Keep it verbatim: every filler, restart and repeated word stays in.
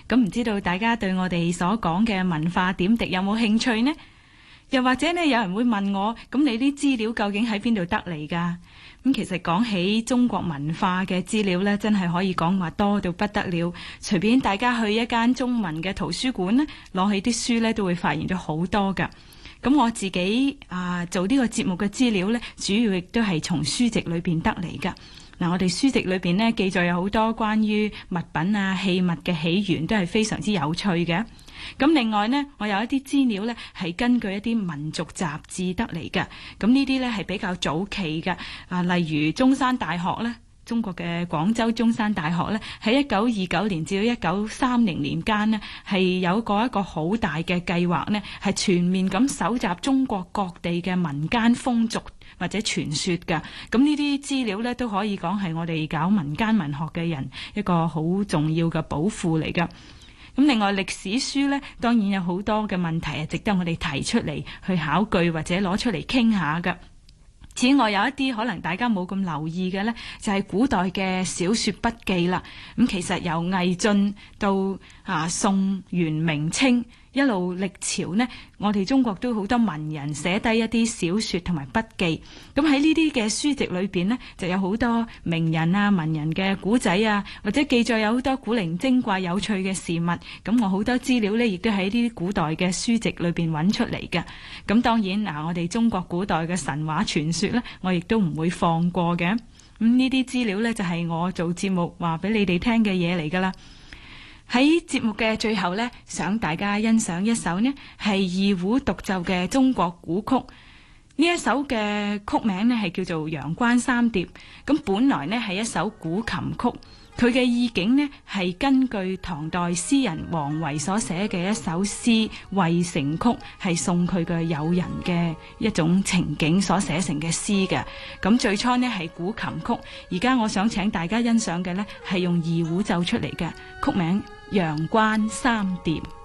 咁唔知道大家對我哋所講嘅文化點滴有冇興趣呢？又或者呢，有人會問我，咁你啲資料究竟喺邊度得嚟㗎？咁其實講起中國文化嘅資料呢，真係可以講話多到不得了。隨便大家去一間中文嘅圖書館呢，攞起啲書呢，都會發現咗好多㗎。咁我自己啊做呢個節目嘅資料呢，主要亦都係從書籍裏邊得嚟㗎。嗱，我哋書籍裏邊呢，記載有好多關於物品啊器物嘅起源，都係非常之有趣嘅。咁另外呢，我有一啲資料呢，係根據一啲民族雜誌得嚟嘅。咁呢啲呢，係比較早期嘅啊，例如中山大學呢，中國嘅廣州中山大學呢，喺一九二九年至到一九三零年間呢，係有過一個好大嘅計劃呢，係全面咁搜集中國各地嘅民間風俗或者傳說㗎。咁呢啲資料呢，都可以講係我哋搞民間文學嘅人一個好重要嘅寶庫嚟㗎。咁另外歷史書呢，當然有好多嘅問題係值得我哋提出嚟去考據或者攞出嚟傾下㗎。此外有一啲可能大家冇咁留意嘅呢，就係古代嘅小說筆記啦。咁其實由魏晉到啊宋元明清一路歷朝呢，我哋中國都好多文人寫低一啲小說同埋筆記。咁喺呢啲嘅書籍裏邊呢，就有好多名人啊文人嘅古仔啊，或者記載有好多古靈精怪有趣嘅事物。咁我好多資料呢，亦都喺呢啲古代嘅書籍裏邊揾出嚟嘅。咁當然嗱，我哋中國古代嘅神話傳說呢，我亦都唔會放過嘅。咁呢啲資料呢，就係我做節目話俾你哋聽嘅嘢嚟噶啦。喺節目嘅最後呢，想大家欣賞一首呢係二胡獨奏嘅中國古曲。呢一首嘅曲名呢係叫做《陽關三疊》。咁本來呢係一首古琴曲，佢嘅意境呢係根據唐代詩人王維所寫嘅一首詩《渭城曲》，係送佢嘅友人嘅一種情景所寫成嘅詩嘅。咁最初呢係古琴曲，而家我想請大家欣賞嘅呢係用二胡奏出嚟嘅曲名《陽關三疊》。